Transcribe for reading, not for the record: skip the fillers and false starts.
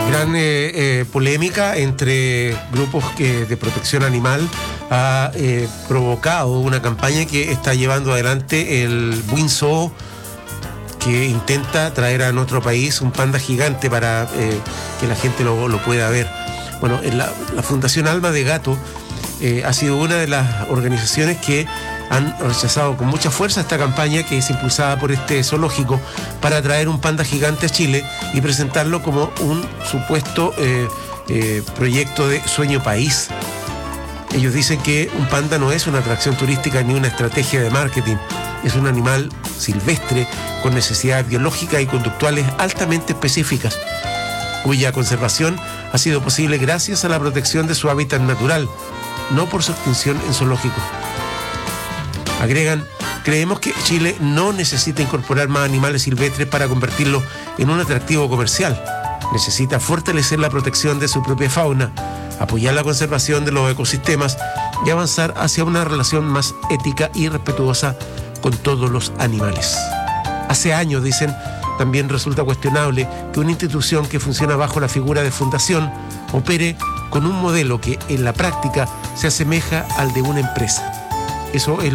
Gran polémica entre grupos de protección animal ha provocado una campaña que está llevando adelante el Windsor, que intenta traer a nuestro país un panda gigante para que la gente lo pueda ver. Bueno, la Fundación Alma de Gato ha sido una de las organizaciones que han rechazado con mucha fuerza esta campaña, que es impulsada por este zoológico, para traer un panda gigante a Chile y presentarlo como un supuesto proyecto de sueño país. Ellos dicen que un panda no es una atracción turística ni una estrategia de marketing. Es un animal silvestre con necesidades biológicas y conductuales altamente específicas, cuya conservación ha sido posible gracias a la protección de su hábitat natural, no por su extinción en zoológicos. Agregan: creemos que Chile no necesita incorporar más animales silvestres para convertirlos en un atractivo comercial. Necesita fortalecer la protección de su propia fauna, apoyar la conservación de los ecosistemas y avanzar hacia una relación más ética y respetuosa con todos los animales. Hace años, dicen, también resulta cuestionable que una institución que funciona bajo la figura de fundación opere con un modelo que en la práctica se asemeja al de una empresa. Eso es